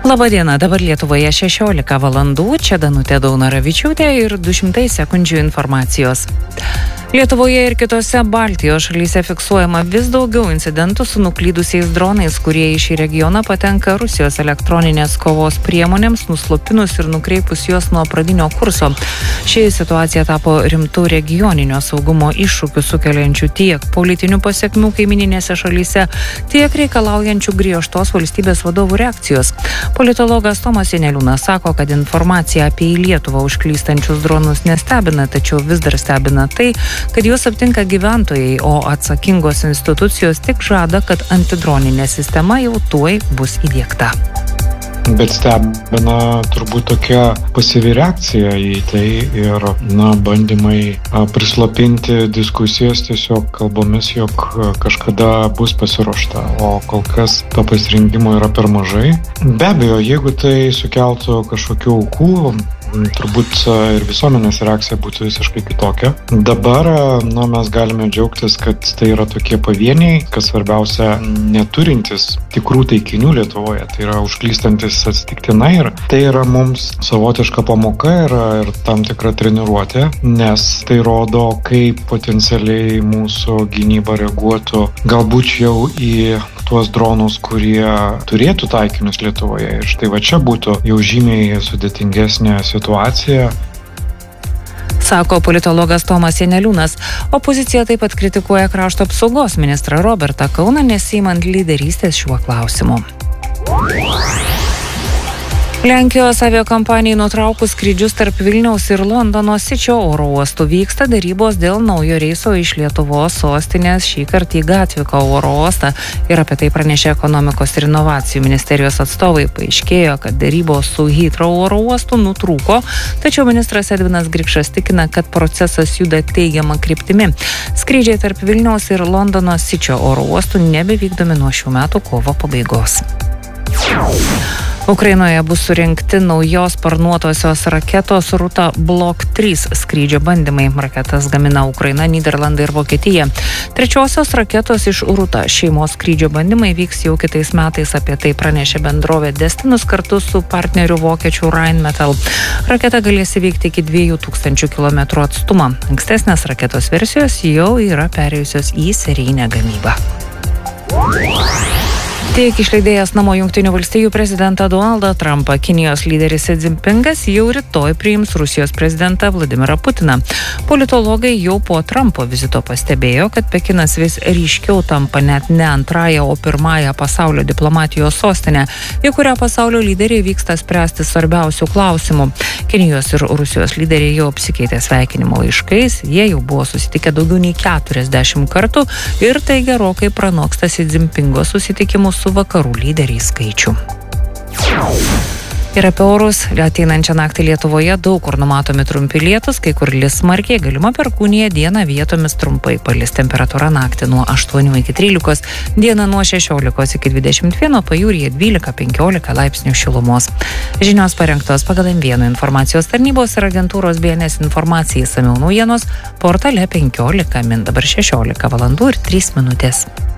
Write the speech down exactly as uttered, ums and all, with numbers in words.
Labadiena, dabar Lietuvoje šešiolika valandų, čia Danutė Daunaravičiūtė ir du šimtai sekundžių informacijos. Lietuvoje ir kitose Baltijos šalyse fiksuojama vis daugiau incidentų su nuklydusiais dronais, kurie į šį regioną patenka Rusijos elektroninės kovos priemonėms, nuslopinus ir nukreipus juos nuo pradinio kurso. Ši situacija tapo rimtų regioninio saugumo iššūkių sukeliančių tiek politinių pasiekmių kaimininėse šalyse, tiek reikalaujančių griežtos valstybės vadovų reakcijos. Politologas Tomas Janeliūnas sako, kad informacija apie į Lietuvą užklystančius dronus nestebina, tačiau vis dar stebina tai, kad juos aptinka gyventojai, o atsakingos institucijos tik žada, kad antidroninė sistema jau tuoj bus įdiegta. Bet stebina turbūt tokia pasyvi reakcija į tai ir na, bandymai prislopinti diskusijas tiesiog kalbomis, jog kažkada bus pasiruošta, o kol kas to pasirinkimo yra per mažai. Be abejo, jeigu tai sukeltų kažkokių aukų, turbūt ir visuomenės reakcija būtų visiškai kitokia. Dabar nu, mes galime džiaugtis, kad tai yra tokie pavieniai, kas svarbiausia neturintis tikrų taikinių Lietuvoje, tai yra užklystantis atsitiktinai ir tai yra mums savotiška pamoka ir, ir tam tikra treniruotė, nes tai rodo, kaip potencialiai mūsų gynyba reaguotų galbūt jau į tuos dronus, kurie turėtų taikinius Lietuvoje. Ir štai va čia būtų jau žymiai sudėtingesnė situacija. Sako politologas Tomas Janeliūnas. Opozicija taip pat kritikuoja krašto apsaugos ministrą Robertą Kauną, nesiimant lyderystės šiuo klausimu. Lenkijos aviakompanijai nutraukus skrydžius tarp Vilniaus ir Londono Sičio oro uostų vyksta darybos dėl naujo reiso iš Lietuvos sostinės šį kartą į Gatviko oro uostą ir apie tai pranešė ekonomikos ir inovacijų ministerijos atstovai. Paaiškėjo, kad darybos su Heathrow oro uostu nutrūko, tačiau ministras Edvinas Grikšas tikina, kad procesas juda teigiama kryptimi. Skrydžiai tarp Vilniaus ir Londono Sičio oro uostų nebevykdomi nuo šių metų kovo pabaigos. Ukrainoje bus surinkti naujos sparnuotosios raketos Ruta Blok trys skrydžio bandymai. Raketas gamina Ukraina, Nyderlandai ir Vokietija. Trečiosios raketos iš Ruta šeimos skrydžio bandymai vyks jau kitais metais, apie tai pranešė bendrovė Destinus kartu su partneriu vokiečių Rheinmetall. Raketa galės įveikti iki dviejų tūkstančių kilometrų atstumą. Ankstesnės raketos versijos jau yra perėjusios į serijinę gamybą. Tiek išleidėjas namo Jungtinių valstijų prezidentą Donaldą Trumpą, Kinijos lyderis Xi Jinpingas jau rytoj priims Rusijos prezidentą Vladimirą Putiną. Politologai jau po Trumpo vizito pastebėjo, kad Pekinas vis ryškiau tampa net ne antrąją, o pirmąją pasaulio diplomatijos sostinę, į kurią pasaulio lyderiai vyksta spręsti svarbiausių klausimų. Kinijos ir Rusijos lyderiai jau apsikeitė sveikinimo laiškais, jie jau buvo susitikę daugiau nei keturiasdešimt kartų ir tai gerokai pranoksta Xi Jinpingo susitikimus su vakarų lyderiais skaičių. Ir apie orus. Ateinančią naktį Lietuvoje daug kur numatomi trumpi lietūs, kai kur lis smarkiai, galima perkūnija, dieną vietomis trumpai palis. Temperatūra naktį nuo aštuonių iki trylikos, dieną nuo šešiolikos iki dvidešimt vieno, pajūryje dvylika penkiolika laipsnių šilumos. Žinios parengtos pagal M vienas informacijos tarnybos ir agentūros B N S informacijai, išsamiau naujienos portale penkiolika min, dabar šešiolika valandų ir trys minutės.